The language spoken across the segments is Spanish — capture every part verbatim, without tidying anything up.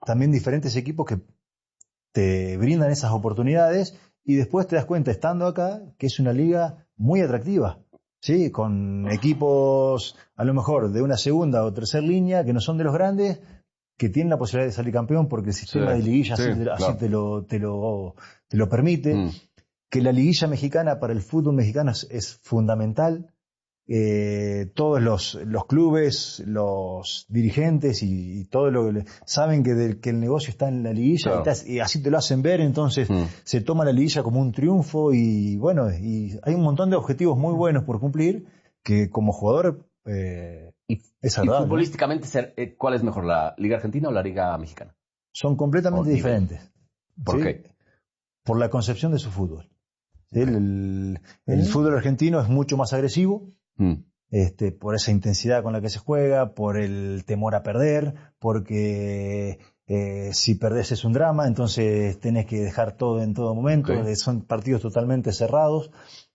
también diferentes equipos que te brindan esas oportunidades y después te das cuenta, estando acá, que es una liga muy atractiva, ¿sí? Con equipos, a lo mejor, de una segunda o tercera línea, que no son de los grandes, que tienen la posibilidad de salir campeón porque el sistema sí, de liguilla sí, así, claro. así te, lo, te, lo, te lo permite. Mm. Que la liguilla mexicana para el fútbol mexicano es, es fundamental. Eh, todos los, los clubes, los dirigentes y, y todo lo que le, saben que, del, que el negocio está en la liguilla, claro. y, te, y así te lo hacen ver, entonces mm. se toma la liguilla como un triunfo y bueno, y hay un montón de objetivos muy buenos por cumplir que como jugador eh, y, es agradable, y futbolísticamente, ¿no? ¿Cuál es mejor, la Liga Argentina o la Liga Mexicana? Son completamente diferentes. ¿Por ¿sí? qué? Por la concepción de su fútbol. ¿sí? El, el, el ¿Mm? fútbol argentino es mucho más agresivo. Mm. Este, por esa intensidad con la que se juega, por el temor a perder, porque eh, si perdés es un drama, entonces tenés que dejar todo en todo momento, okay. son partidos totalmente cerrados.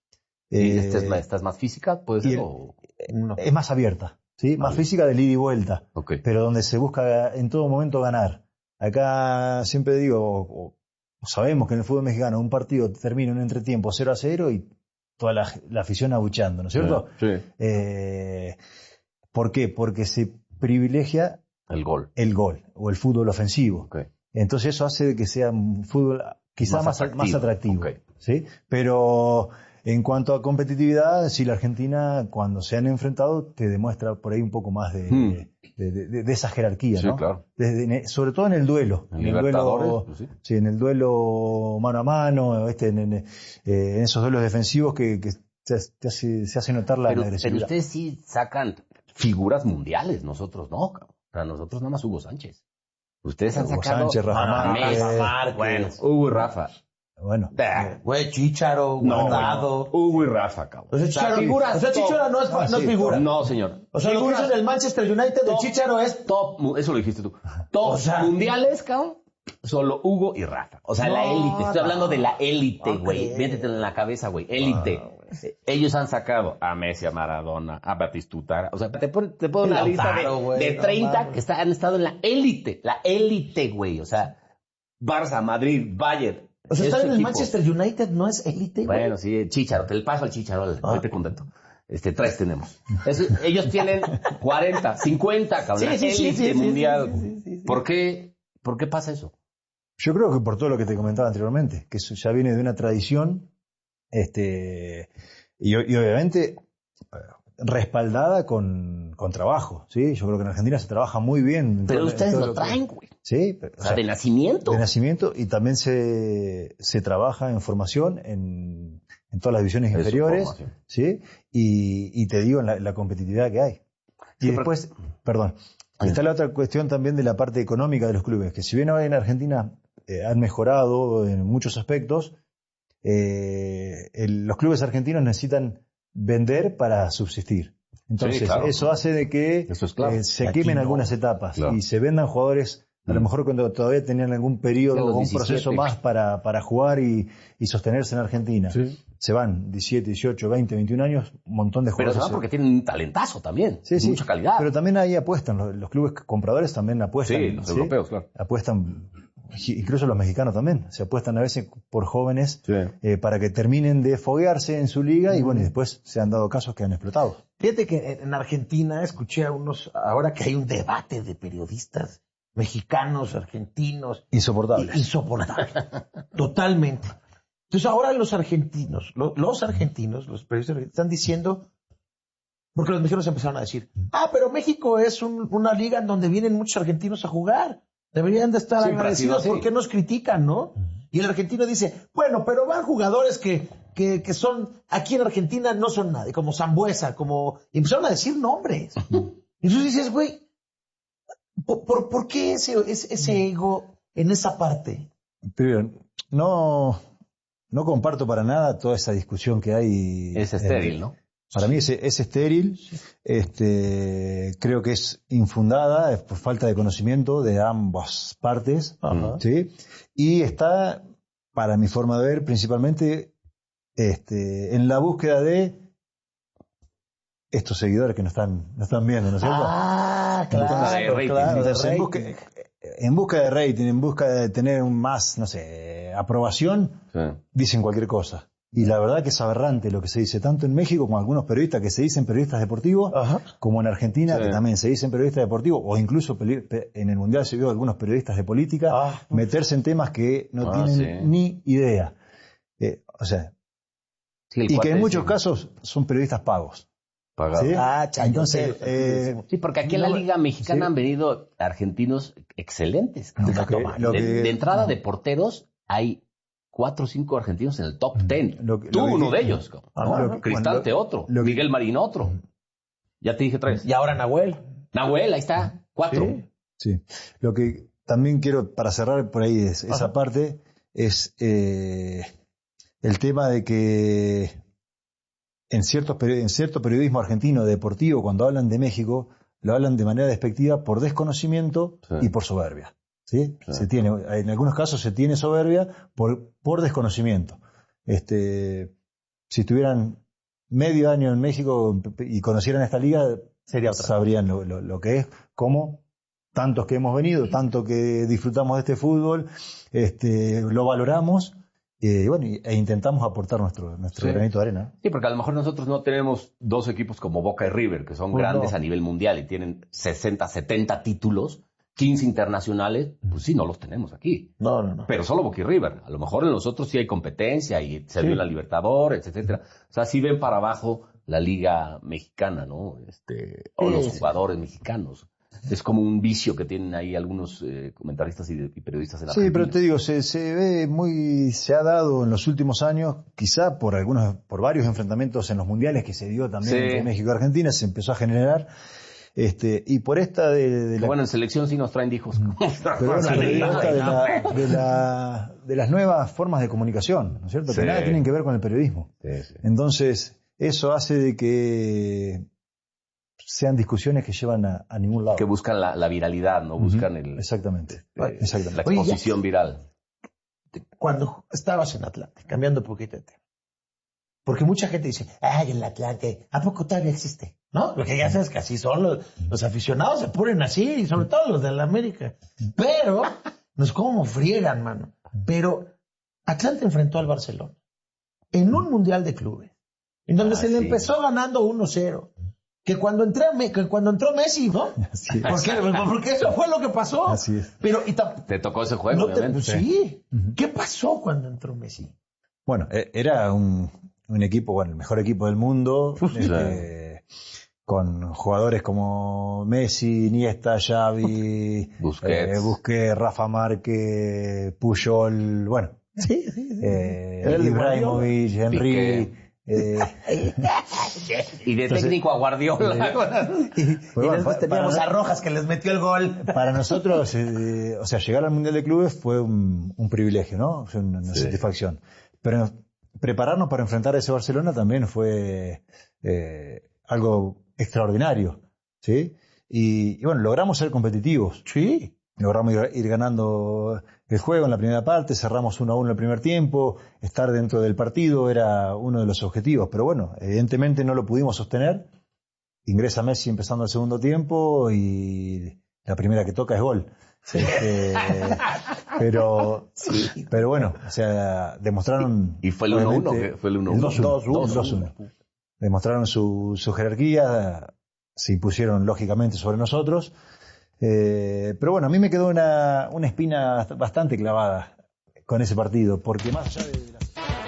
¿Y eh, esta, es, esta es más física? ¿Puede ser? El, O... no. Es más abierta, ¿sí? Más ah, física del ida y vuelta, okay. pero donde se busca en todo momento ganar. Acá siempre digo, o, o sabemos que en el fútbol mexicano un partido termina en un entretiempo cero a cero y toda la, la afición abuchando, ¿no es cierto? Sí. sí. Eh, ¿Por qué? Porque se privilegia el gol, el gol o el fútbol ofensivo. Okay. Entonces eso hace que sea un fútbol quizá más, más atractivo. Más atractivo okay. ¿sí? Pero en cuanto a competitividad, sí, la Argentina cuando se han enfrentado te demuestra por ahí un poco más de, hmm. de, de, de, de esa jerarquía, sí, ¿no? Claro. Desde, sobre todo en el duelo. En, en el duelo, pues sí. sí, en el duelo mano a mano, este, en, en, eh, en esos duelos defensivos que, que te, te hace, se hace notar la pero, agresividad. Pero ustedes sí sacan figuras mundiales, nosotros no. Para nosotros nada más Hugo Sánchez. Ustedes han Hugo sacado Sánchez, Rafa Márquez, Márquez, bueno, Hugo y Rafa. Bueno, güey, Chícharo, Guardado. No, Hugo y Rafa, cabrón. O sea, Chícharo, figuras, o sea, Chícharo no es, ah, no es sí, figura. Top. No, señor. O sea, figuras, lo que hizo en el Manchester United de Chícharo es top, eso lo dijiste tú. Top o sea, mundiales, cabrón. Solo Hugo y Rafa. O sea, no, la élite. Estoy no. hablando de la élite, güey. Okay. Métetelo en la cabeza, güey. Élite. Ah, ellos han sacado a Messi, a Maradona, a Batistuta. O sea, te pongo te pon una lista de, wey, de treinta no, que está, han estado en la élite. La élite, güey. O sea, Barça, Madrid, Bayern. O sea, estar en el equipo. Manchester United no es élite, güey. Bueno, sí, Chícharo. Te le paso al Chícharo. Ah. Vete contento. Este, tres tenemos. Es, ellos tienen cuarenta, cincuenta, cabrón. Sí, sí, élite sí, sí, mundial. Sí, sí, sí, sí. ¿Por qué, por qué pasa eso? Yo creo que por todo lo que te comentaba anteriormente, que eso ya viene de una tradición, este, y, y obviamente respaldada con, con trabajo, ¿sí? Yo creo que en Argentina se trabaja muy bien. Pero todo, ustedes lo traen, güey. Sí. Pero, o sea, de nacimiento. De nacimiento, y también se, se trabaja en formación en, en todas las divisiones Eso, inferiores, formación. ¿sí? Y, y te digo, en la, la competitividad que hay. Y sí, después, pero... perdón, está la otra cuestión también de la parte económica de los clubes, que si bien hoy en Argentina eh, han mejorado en muchos aspectos, eh, el, los clubes argentinos necesitan vender para subsistir. Entonces, sí, claro, eso claro. hace de que es claro. eh, se Aquí quemen no. algunas etapas claro. y se vendan jugadores, a lo mejor cuando todavía tenían algún periodo o un proceso más para, para jugar y, y sostenerse en Argentina. Sí. Se van diecisiete, dieciocho, veinte, veintiún años, un montón de jugadores. Pero se van porque tienen un talentazo también, sí, sí. mucha calidad. Pero también ahí apuestan, los, los clubes compradores también apuestan. Sí, los ¿sí? europeos, claro. Apuestan, incluso los mexicanos también, se apuestan a veces por jóvenes sí. eh, para que terminen de foguearse en su liga y bueno, y después se han dado casos que han explotado. Fíjate que en Argentina escuché a unos, ahora que hay un debate de periodistas mexicanos, argentinos. Insoportables. Insoportables. Totalmente. Entonces ahora los argentinos, los, los argentinos, los periodistas están diciendo, porque los mexicanos empezaron a decir, ah, pero México es un, una liga en donde vienen muchos argentinos a jugar. Deberían de estar Siempre agradecidos porque nos critican, ¿no? Y el argentino dice, bueno, pero van jugadores que, que, que son, aquí en Argentina no son nadie, como Sambuesa, como, y empezaron a decir nombres. Y entonces dices, güey, ¿por, por, ¿por qué ese, ese, ese ego en esa parte? Pero no, no comparto para nada toda esa discusión que hay. Es estéril, ¿no? Para mí es, es estéril, este, creo que es infundada, es por falta de conocimiento de ambas partes, Ajá. ¿sí? Y está, para mi forma de ver, principalmente, este, en la búsqueda de estos seguidores que nos están, nos están viendo, ¿no es cierto? Ah, claro, Entonces, claro. Entonces, en, busca, en busca de rating, en busca de tener un más, no sé, aprobación, sí. dicen cualquier cosa. Y la verdad que es aberrante lo que se dice, tanto en México como algunos periodistas que se dicen periodistas deportivos, Ajá. como en Argentina, sí. que también se dicen periodistas deportivos, o incluso en el Mundial se vio algunos periodistas de política, ah, meterse en temas que no ah, tienen sí. ni idea. Eh, o sea, sí, y que en muchos sí. casos son periodistas pagos. Pagados. ¿Sí? Ah, chayo, Entonces, eh, sí, porque aquí en la Liga Mexicana sí. han venido argentinos excelentes. No, lo que, lo que, de, de entrada de porteros hay cuatro o cinco argentinos en el top ten. Lo que, Tú, lo que, uno de ellos. ¿no? Lo, Cristante, bueno, otro. Lo, Miguel Marín, otro. Ya te dije tres. Y ahora Nahuel. Nahuel, ahí está. Cuatro. Sí. sí. Lo que también quiero, para cerrar por ahí es, esa parte, es eh, el tema de que en, ciertos, en cierto periodismo argentino deportivo, cuando hablan de México, lo hablan de manera despectiva por desconocimiento sí. y por soberbia. ¿Sí? Sí. Se tiene, en algunos casos se tiene soberbia por, por desconocimiento. Este, si estuvieran medio año en México y conocieran esta liga, sería otra. Sabrían lo, lo, lo que es, cómo tantos que hemos venido, tanto que disfrutamos de este fútbol, este, lo valoramos eh, bueno, e intentamos aportar nuestro, nuestro sí. granito de arena. Sí, porque a lo mejor nosotros no tenemos dos equipos como Boca y River, que son pues grandes no. a nivel mundial y tienen sesenta, setenta títulos, quince internacionales, pues sí, no los tenemos aquí. No, no, no. Pero solo Boca y River. A lo mejor en nosotros sí hay competencia y se vio sí. la Libertadores, etcétera. O sea, sí ven para abajo la Liga Mexicana, ¿no? Este, o sí, los jugadores sí. mexicanos. Es como un vicio que tienen ahí algunos eh, comentaristas y, de, y periodistas en la Sí, pero te digo, se, se ve muy, se ha dado en los últimos años, quizá por algunos, por varios enfrentamientos en los mundiales que se dio también sí. entre México y Argentina, se empezó a generar. Este, y por esta de, de la... Bueno, en selección sí nos traen hijos. Pero bueno, pero de, esta de, la, de, la, de las nuevas formas de comunicación, ¿no es cierto? Sí. Que nada tienen que ver con el periodismo. Sí, sí. Entonces, eso hace de que sean discusiones que llevan a, a ningún lado. Que buscan la, la viralidad, ¿no? Buscan el... Exactamente. Eh, Exactamente. La exposición Oye, viral. Cuando estabas en Atlante, cambiando un poquito de tema. Porque mucha gente dice, ay, el Atlante, ¿a poco todavía existe? ¿No? Porque ya sabes que así son los, los aficionados, se ponen así, y sobre todo los de la América. Pero, nos como friegan, mano. Pero, Atlante enfrentó al Barcelona en un Mundial de Clubes, en donde ah, se le sí. empezó ganando uno cero. Que cuando, entré, que cuando entró Messi, ¿no? Así es. Porque, porque eso fue lo que pasó. Así es. Pero, y ta- te tocó ese juego, no obviamente. Te, sí. Uh-huh. ¿Qué pasó cuando entró Messi? Bueno, era un... un equipo, bueno, el mejor equipo del mundo, este, con jugadores como Messi, Iniesta, Xavi, Busquets, eh, Busquets, Rafa Márquez, Puyol, bueno, sí, sí, sí. Eh, Ibrahimovic, Henry, eh, y de entonces, técnico a Guardiola. y, y bueno, después teníamos para, a Rojas que les metió el gol. Para nosotros, eh, o sea, llegar al Mundial de Clubes fue un, un privilegio, ¿no? Fue una, una sí. satisfacción. Pero prepararnos para enfrentar a ese Barcelona también fue eh, algo extraordinario, ¿sí? Y, y bueno, logramos ser competitivos. Sí. Logramos ir, ir ganando el juego en la primera parte, cerramos uno a uno el primer tiempo, estar dentro del partido era uno de los objetivos, pero bueno, evidentemente no lo pudimos sostener. Ingresa Messi empezando el segundo tiempo y la primera que toca es gol. Sí. Eh, pero sí. pero bueno, o sea, demostraron y, y fue el uno uno, fue el uno uno, dos uno, demostraron su, su jerarquía, se impusieron lógicamente sobre nosotros, eh, pero bueno, a mí me quedó una, una espina bastante clavada con ese partido, porque más allá de la...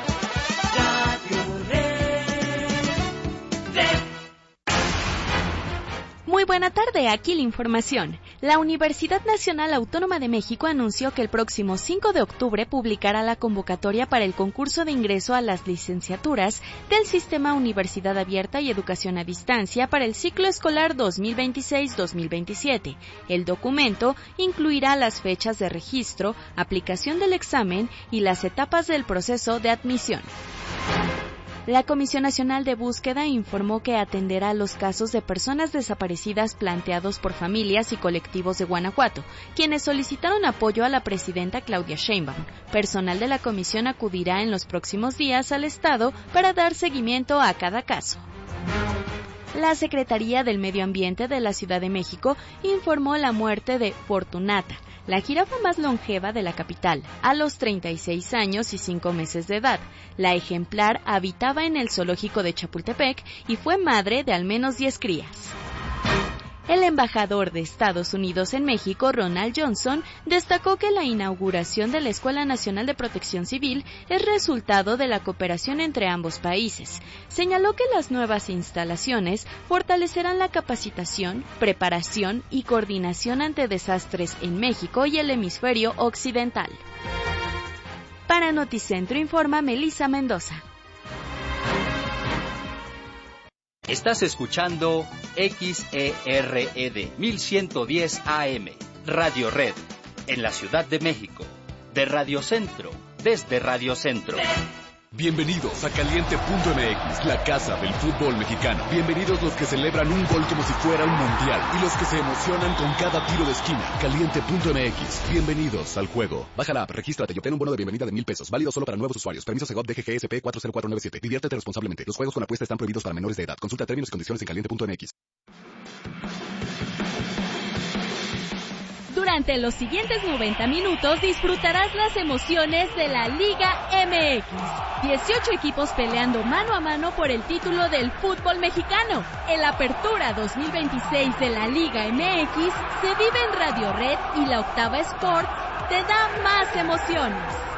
Muy buena tarde, aquí la información. La Universidad Nacional Autónoma de México anunció que el próximo cinco de octubre publicará la convocatoria para el concurso de ingreso a las licenciaturas del Sistema Universidad Abierta y Educación a Distancia para el ciclo escolar dos mil veintiséis dos mil veintisiete. El documento incluirá las fechas de registro, aplicación del examen y las etapas del proceso de admisión. La Comisión Nacional de Búsqueda informó que atenderá los casos de personas desaparecidas planteados por familias y colectivos de Guanajuato, quienes solicitaron apoyo a la presidenta Claudia Sheinbaum. Personal de la comisión acudirá en los próximos días al Estado para dar seguimiento a cada caso. La Secretaría del Medio Ambiente de la Ciudad de México informó la muerte de Fortunata, la jirafa más longeva de la capital, a los treinta y seis años y cinco meses de edad. La ejemplar habitaba en el zoológico de Chapultepec y fue madre de al menos diez crías. El embajador de Estados Unidos en México, Ronald Johnson, destacó que la inauguración de la Escuela Nacional de Protección Civil es resultado de la cooperación entre ambos países. Señaló que las nuevas instalaciones fortalecerán la capacitación, preparación y coordinación ante desastres en México y el hemisferio occidental. Para Noticentro informa Melissa Mendoza. Estás escuchando X E R E D mil ciento diez A M, Radio Red, en la Ciudad de México, de Radio Centro, desde Radio Centro. Bienvenidos a Caliente punto M X, la casa del fútbol mexicano. Bienvenidos los que celebran un gol como si fuera un mundial y los que se emocionan con cada tiro de esquina. Caliente punto M X, bienvenidos al juego. Baja la app, regístrate y obtén un bono de bienvenida de mil pesos, válido solo para nuevos usuarios. Permiso Segov D G G S P cuatro cero cuatro nueve siete. Diviértete responsablemente. Los juegos con apuesta están prohibidos para menores de edad. Consulta términos y condiciones en caliente punto M X. Durante los siguientes noventa minutos disfrutarás las emociones de la Liga M X. dieciocho equipos peleando mano a mano por el título del fútbol mexicano. El Apertura dos mil veintiséis de la Liga M X se vive en Radio Red y la Octava Sport te da más emociones.